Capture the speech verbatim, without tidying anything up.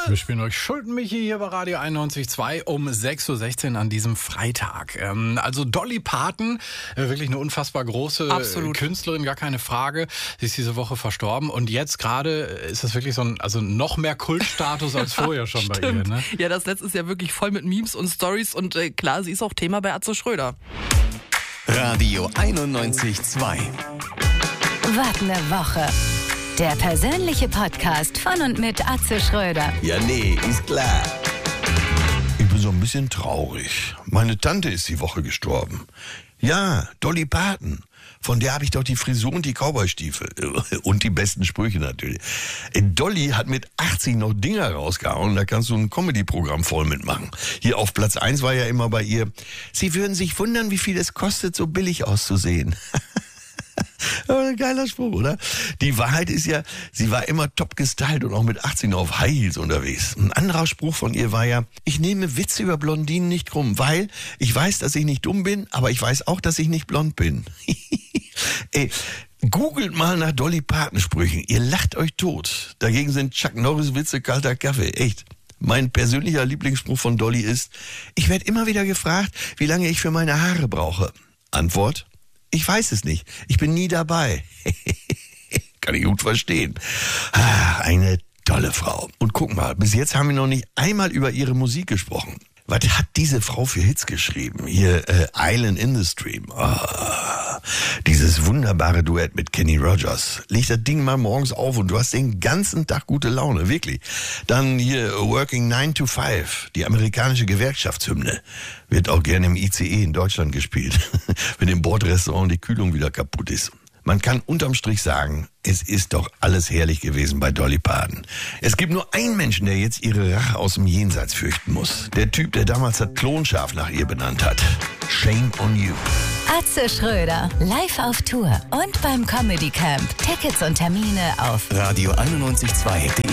Wir spielen euch Schulden-Michi hier bei Radio einundneunzig Komma zwei um sechs Uhr sechzehn an diesem Freitag. Ähm, also Dolly Parton, äh, wirklich eine unfassbar große Absolut. Künstlerin, gar keine Frage. Sie ist diese Woche verstorben und jetzt gerade ist das wirklich so ein, also noch mehr Kultstatus als vorher schon bei ihr. Ne? Ja, das Netz ist ja wirklich voll mit Memes und Stories und äh, klar, sie ist auch Thema bei Atze Schröder. Radio einundneunzig Komma zwei. Was ne Woche. Der persönliche Podcast von und mit Atze Schröder. Ja, nee, ist klar. Ich bin so ein bisschen traurig. Meine Tante ist die Woche gestorben. Ja, Dolly Parton. Von der habe ich doch die Frisur und die Cowboystiefel. Und die besten Sprüche natürlich. Dolly hat mit achtzig noch Dinger rausgehauen. Da kannst du ein Comedy-Programm voll mitmachen. Hier auf Platz eins war ja immer bei ihr: Sie würden sich wundern, wie viel es kostet, so billig auszusehen. Ein geiler Spruch, oder? Die Wahrheit ist ja, sie war immer top gestylt und auch mit achtzig noch auf High Heels unterwegs. Ein anderer Spruch von ihr war ja: Ich nehme Witze über Blondinen nicht krumm, weil ich weiß, dass ich nicht dumm bin, aber ich weiß auch, dass ich nicht blond bin. Ey, googelt mal nach Dolly Parton Sprüchen. Ihr lacht euch tot. Dagegen sind Chuck Norris Witze kalter Kaffee. Echt. Mein persönlicher Lieblingsspruch von Dolly ist: Ich werde immer wieder gefragt, wie lange ich für meine Haare brauche. Antwort: Ich weiß es nicht. Ich bin nie dabei. Kann ich gut verstehen. Ah, eine tolle Frau. Und guck mal, bis jetzt haben wir noch nicht einmal über ihre Musik gesprochen. Was hat diese Frau für Hits geschrieben? Hier, äh, Island in the Stream. Ah, dieses wunderbare Duett mit Kenny Rogers. Leg das Ding mal morgens auf und du hast den ganzen Tag gute Laune, wirklich. Dann hier Working nine to five, die amerikanische Gewerkschaftshymne. Wird auch gerne im I C E in Deutschland gespielt, wenn im Bordrestaurant die Kühlung wieder kaputt ist. Man kann unterm Strich sagen, es ist doch alles herrlich gewesen bei Dolly Parton. Es gibt nur einen Menschen, der jetzt ihre Rache aus dem Jenseits fürchten muss. Der Typ, der damals das Klonschaf nach ihr benannt hat. Shame on you. Atze Schröder, live auf Tour und beim Comedy Camp. Tickets und Termine auf Radio einundneunzig Komma zwei.